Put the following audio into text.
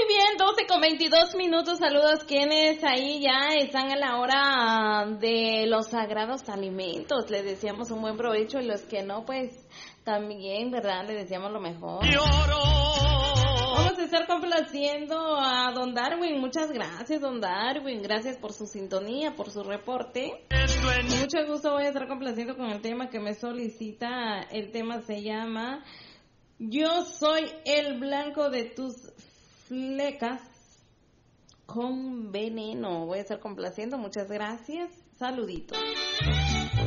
bien, 12:22. Saludos quienes ahí ya están a la hora de los sagrados alimentos. Les deseamos un buen provecho y los que no, pues también, ¿verdad? Les deseamos lo mejor. Vamos a estar complaciendo a don Darwin. Muchas gracias, don Darwin. Gracias por su sintonía, por su reporte. Con mucho gusto voy a estar complaciendo con el tema que me solicita. El tema se llama Yo soy el blanco de tus flecas con veneno. Voy a estar complaciendo. Muchas gracias. Saluditos.